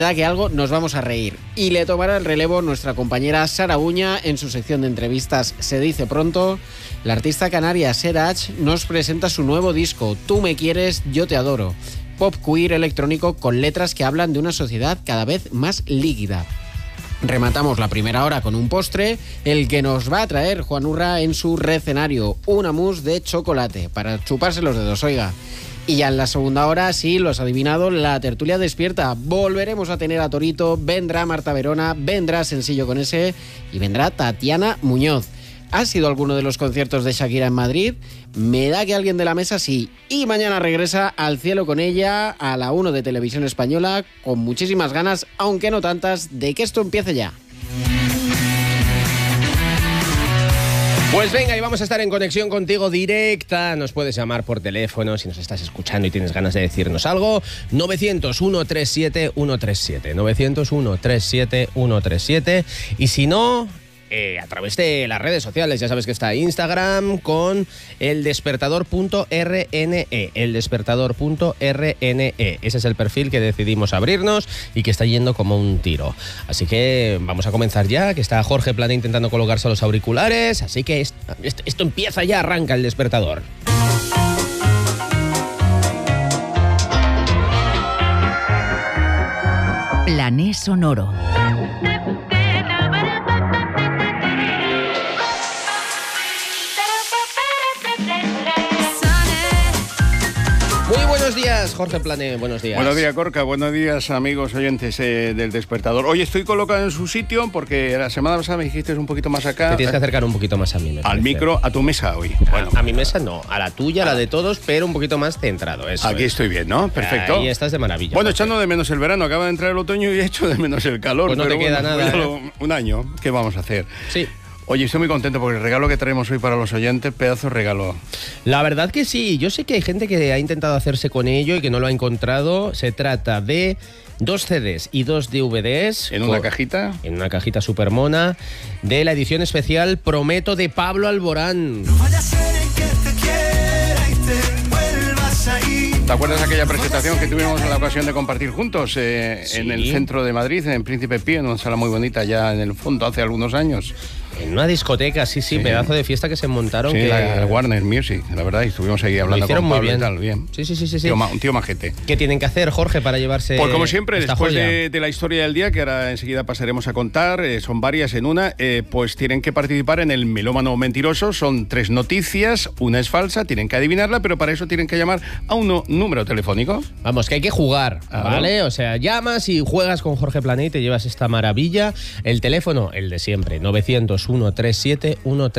que algo nos vamos a reír. Y le tomará el relevo nuestra compañera Sara Uña en su sección de entrevistas Se dice pronto. La artista canaria Serach nos presenta su nuevo disco, Tú me quieres, yo te adoro. Pop queer electrónico con letras que hablan de una sociedad cada vez más líquida. Rematamos la primera hora con un postre, el que nos va a traer Juan Urra en su recenario, una mousse de chocolate para chuparse los dedos, oiga. Y ya en la segunda hora, sí, lo has adivinado, la tertulia despierta. Volveremos a tener a Torito, vendrá Marta Verona, vendrá Sensillo con ese y vendrá Tatiana Muñoz. ¿Has sido alguno de los conciertos de Shakira en Madrid? Me da que alguien de la mesa sí. Y mañana regresa Al cielo con ella, a la 1 de Televisión Española, con muchísimas ganas, aunque no tantas, de que esto empiece ya. Pues venga, y vamos a estar en conexión contigo directa. Nos puedes llamar por teléfono si nos estás escuchando y tienes ganas de decirnos algo. 900-137-137. 900-137-137. Y si no, a través de las redes sociales, ya sabes que está Instagram con eldespertador.rne. Eldespertador.rne. Ese es el perfil que decidimos abrirnos y que está yendo como un tiro. Así que vamos a comenzar ya, que está Jorge Plana intentando colocarse los auriculares. Así que esto empieza ya, arranca el despertador. Plané Sonoro. Buenos días, Jorge Plane, buenos días. Buenos días, Gorka, buenos días, amigos oyentes del Despertador. Hoy estoy colocado en su sitio porque la semana pasada me dijiste un poquito más acá. Te tienes que acercar un poquito más a mí. Al micro, a tu mesa hoy. Bueno, a mi mesa no, a la tuya, la de todos, pero un poquito más centrado. Eso aquí estoy bien, ¿no? Perfecto. Ahí estás de maravilla. Bueno, echando de menos el verano, acaba de entrar el otoño y he hecho de menos el calor. Pues no te queda nada. Un año, ¿qué vamos a hacer? Sí. Oye, estoy muy contento porque el regalo que traemos hoy para los oyentes, pedazo de regalo. La verdad que sí, yo sé que hay gente que ha intentado hacerse con ello y que no lo ha encontrado. Se trata de 2 CDs y 2 DVDs. ¿En una cajita? En una cajita súper mona, de la edición especial Prometo de Pablo Alborán. No vaya a ser el que te quiera y te vuelvas a ir. ¿Te acuerdas de aquella presentación que tuvimos la ocasión de compartir juntos Sí. en el centro de Madrid, en Príncipe Pío, en una sala muy bonita ya en el fondo, hace algunos años? En una discoteca, sí, pedazo de fiesta que se montaron. Sí, que la Warner Music, la verdad, y estuvimos ahí hablando con muy Pablo bien. y tal, bien. Sí. Un tío majete. ¿Qué tienen que hacer, Jorge, para llevarse Pues como siempre, esta después joya? de la historia del día, que ahora enseguida pasaremos a contar, son varias en una, pues tienen que participar en el Melómano Mentiroso. Son 3 noticias, una es falsa, tienen que adivinarla, pero para eso tienen que llamar a un número telefónico. Vamos, que hay que jugar, ¿vale? O sea, llamas y juegas con Jorge Plané y te llevas esta maravilla. El teléfono, el de siempre, 900-137-137.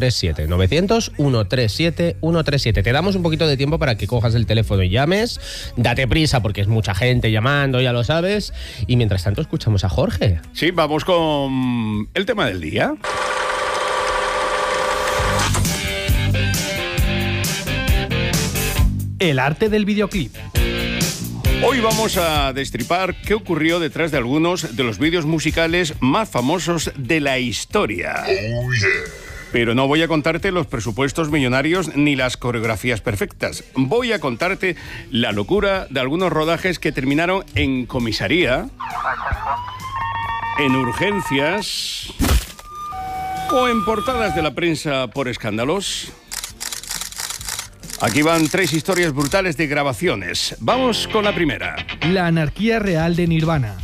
900-137-137. Te damos un poquito de tiempo para que cojas el teléfono y llames. Date prisa porque es mucha gente llamando, ya lo sabes. Y mientras tanto escuchamos a Jorge. Sí, vamos con el tema del día. El arte del videoclip. Hoy vamos a destripar qué ocurrió detrás de algunos de los vídeos musicales más famosos de la historia. Pero no voy a contarte los presupuestos millonarios ni las coreografías perfectas. Voy a contarte la locura de algunos rodajes que terminaron en comisaría, en urgencias o en portadas de la prensa por escándalos. Aquí van 3 historias brutales de grabaciones. Vamos con la primera. La anarquía real de Nirvana.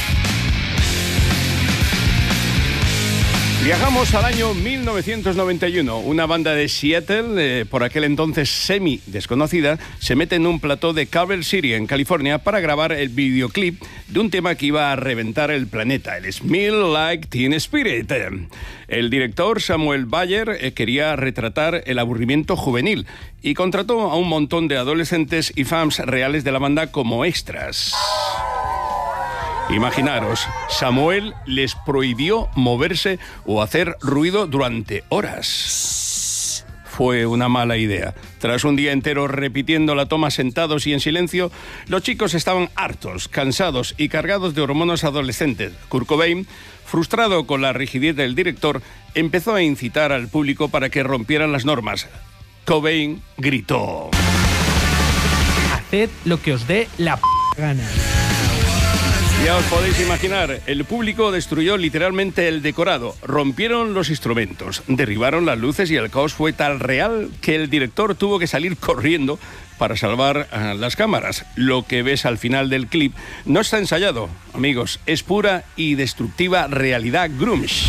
Viajamos al año 1991. Una banda de Seattle, por aquel entonces semi-desconocida, se mete en un plató de Culver City, en California, para grabar el videoclip de un tema que iba a reventar el planeta, el Smell Like Teen Spirit. El director, Samuel Bayer, quería retratar el aburrimiento juvenil y contrató a un montón de adolescentes y fans reales de la banda como extras. Imaginaros, Samuel les prohibió moverse o hacer ruido durante horas. Fue una mala idea. Tras un día entero repitiendo la toma sentados y en silencio, los chicos estaban hartos, cansados y cargados de hormonas adolescentes. Kurt Cobain, frustrado con la rigidez del director, empezó a incitar al público para que rompieran las normas. Cobain gritó: Haced lo que os dé la gana. Ya os podéis imaginar, el público destruyó literalmente el decorado, rompieron los instrumentos, derribaron las luces y el caos fue tan real que el director tuvo que salir corriendo para salvar las cámaras. Lo que ves al final del clip no está ensayado, amigos, es pura y destructiva realidad grunge.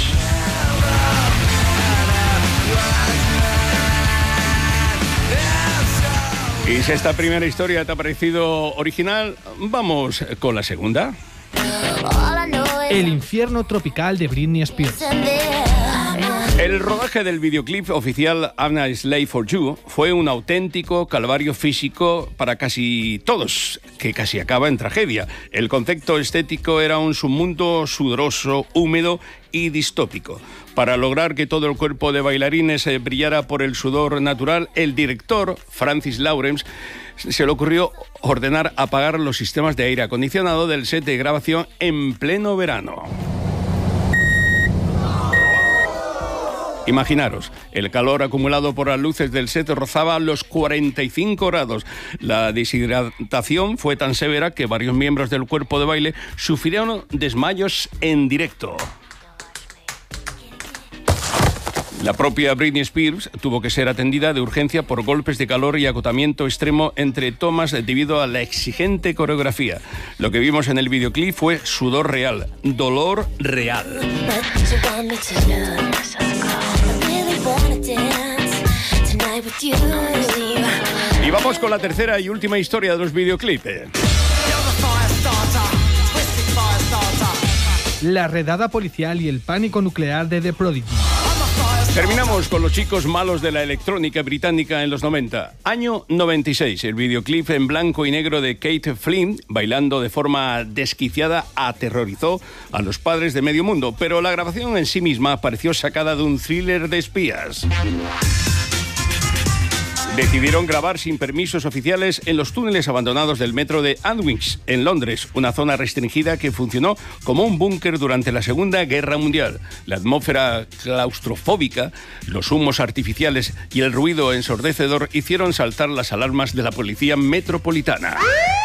Y si esta primera historia te ha parecido original, vamos con la segunda. El infierno tropical de Britney Spears. El rodaje del videoclip oficial I'm a Slave for You fue un auténtico calvario físico para casi todos, que casi acaba en tragedia. El concepto estético era un submundo sudoroso, húmedo y distópico. Para lograr que todo el cuerpo de bailarines brillara por el sudor natural, el director, Francis Lawrence, se le ocurrió ordenar apagar los sistemas de aire acondicionado del set de grabación en pleno verano. Imaginaros, el calor acumulado por las luces del set rozaba los 45 grados. La deshidratación fue tan severa que varios miembros del cuerpo de baile sufrieron desmayos en directo. La propia Britney Spears tuvo que ser atendida de urgencia por golpes de calor y agotamiento extremo entre tomas debido a la exigente coreografía. Lo que vimos en el videoclip fue sudor real, dolor real. Y vamos con la tercera y última historia de los videoclips. La redada policial y el pánico nuclear de The Prodigy. Terminamos con los chicos malos de la electrónica británica en los 90. Año 96, el videoclip en blanco y negro de Kate Flynn, bailando de forma desquiciada, aterrorizó a los padres de medio mundo, pero la grabación en sí misma pareció sacada de un thriller de espías. Decidieron grabar sin permisos oficiales en los túneles abandonados del metro de Aldwych, en Londres, una zona restringida que funcionó como un búnker durante la Segunda Guerra Mundial. La atmósfera claustrofóbica, los humos artificiales y el ruido ensordecedor hicieron saltar las alarmas de la policía metropolitana,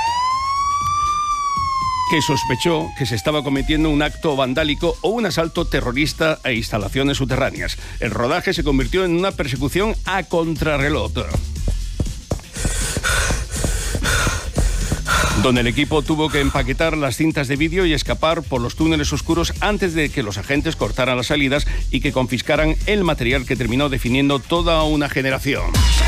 que sospechó que se estaba cometiendo un acto vandálico o un asalto terrorista a instalaciones subterráneas. El rodaje se convirtió en una persecución a contrarreloj, donde el equipo tuvo que empaquetar las cintas de vídeo y escapar por los túneles oscuros antes de que los agentes cortaran las salidas y que confiscaran el material que terminó definiendo toda una generación.